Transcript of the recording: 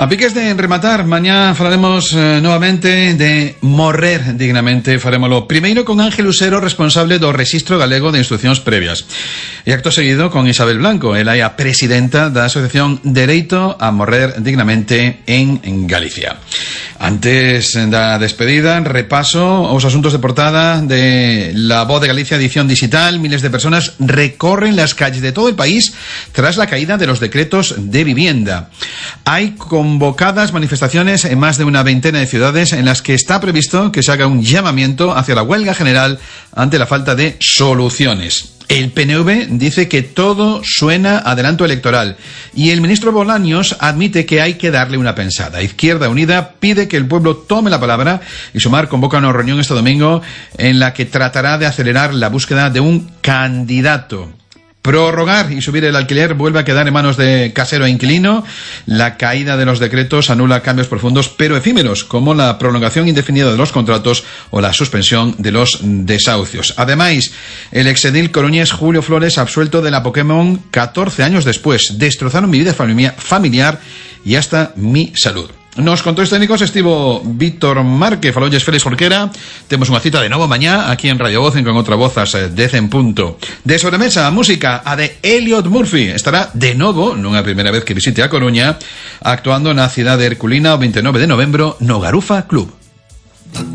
A piques de rematar, mañá falaremos novamente de morrer dignamente. Farémolo primeiro con Ángel Usero, responsable do Rexistro Galego de Instruccións Previas. E acto seguido con Isabel Blanco, ela é a presidenta da Asociación Dereito a Morrer Dignamente en Galicia. Antes da despedida, repaso os asuntos de portada de La Voz de Galicia edición digital. Miles de personas recorren las calles de todo el país tras la caída de los decretos de vivienda. Hay convocadas manifestaciones en más de una veintena de ciudades en las que está previsto que se haga un llamamiento hacia la huelga general ante la falta de soluciones. El PNV dice que todo suena a adelanto electoral y el ministro Bolaños admite que hay que darle una pensada. Izquierda Unida pide que el pueblo tome la palabra y Sumar convoca una reunión este domingo en la que tratará de acelerar la búsqueda de un candidato. Prorrogar y subir el alquiler vuelve a quedar en manos de casero e inquilino. La caída de los decretos anula cambios profundos pero efímeros, como la prolongación indefinida de los contratos o la suspensión de los desahucios. Además, el exedil coruñés Julio Flores absuelto de la Pokémon 14 años después. Destrozaron mi vida familiar y hasta mi salud. Nos controles técnicos estivo Víctor Márquez, falolles Félix Jorquera. Temos unha cita de novo mañá aquí en Radio Voz con outra voz ás 10 en punto. De sobremesa, música, a de Elliot Murphy. Estará de novo, non a primeira vez que visite a Coruña, actuando na cidade herculina o 29 de novembro no Garufa Club.